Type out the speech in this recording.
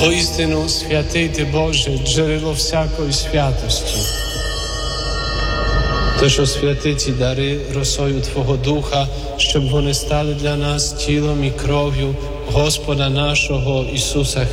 Воістину, святий ти, Боже, джерело всякої святості. Тож освяти ці дари росою Твого Духа, щоб вони стали для нас тілом і кров'ю Господа нашого Ісуса